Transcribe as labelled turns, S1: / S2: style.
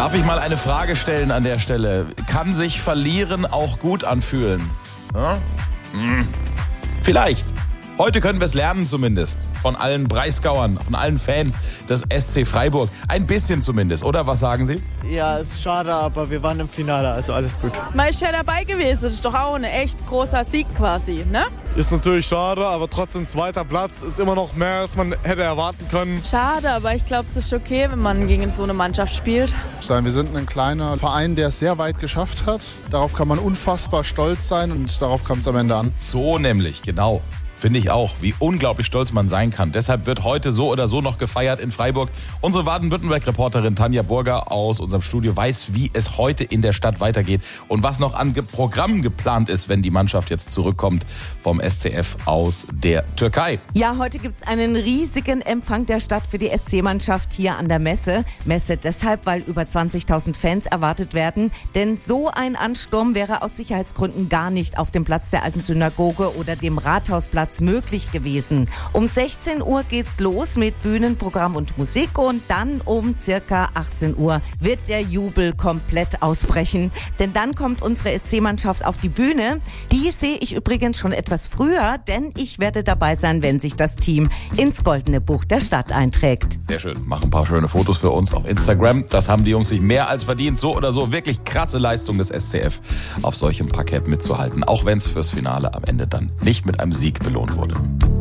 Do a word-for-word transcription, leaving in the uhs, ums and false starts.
S1: Darf ich mal eine Frage stellen an der Stelle? Kann sich Verlieren auch gut anfühlen? Ja? Hm. Vielleicht. Heute können wir es lernen zumindest. Von allen Breisgauern, von allen Fans des S C Freiburg. Ein bisschen zumindest, oder? Was sagen Sie?
S2: Ja, ist schade, aber wir waren im Finale, also alles gut.
S3: Man ist ja dabei gewesen, das ist doch auch ein echt großer Sieg quasi, ne?
S4: Ist natürlich schade, aber trotzdem zweiter Platz ist immer noch mehr, als man hätte erwarten können.
S3: Schade, aber ich glaube, es ist okay, wenn man gegen so eine Mannschaft spielt.
S5: Wir sind ein kleiner Verein, der es sehr weit geschafft hat. Darauf kann man unfassbar stolz sein und darauf kommt es am Ende an.
S1: So nämlich, genau. Finde ich auch, wie unglaublich stolz man sein kann. Deshalb wird heute so oder so noch gefeiert in Freiburg. Unsere Baden-Württemberg-Reporterin Tanja Burger aus unserem Studio weiß, wie es heute in der Stadt weitergeht und was noch an Programmen geplant ist, wenn die Mannschaft jetzt zurückkommt vom S C F aus der Türkei.
S6: Ja, heute gibt es einen riesigen Empfang der Stadt für die S C-Mannschaft hier an der Messe. Messe deshalb, weil über zwanzigtausend Fans erwartet werden. Denn so ein Ansturm wäre aus Sicherheitsgründen gar nicht auf dem Platz der alten Synagoge oder dem Rathausplatz möglich gewesen. Um sechzehn Uhr geht's los mit Bühnenprogramm und Musik und dann um circa achtzehn Uhr wird der Jubel komplett ausbrechen. Denn dann kommt unsere S C-Mannschaft auf die Bühne. Die sehe ich übrigens schon etwas früher, denn ich werde dabei sein, wenn sich das Team ins Goldene Buch der Stadt einträgt.
S1: Sehr schön. Machen ein paar schöne Fotos für uns auf Instagram. Das haben die Jungs sich mehr als verdient. So oder so wirklich krasse Leistung des S C F, auf solchem Parkett mitzuhalten. Auch wenn es fürs Finale am Ende dann nicht mit einem Sieg belohnt wurde.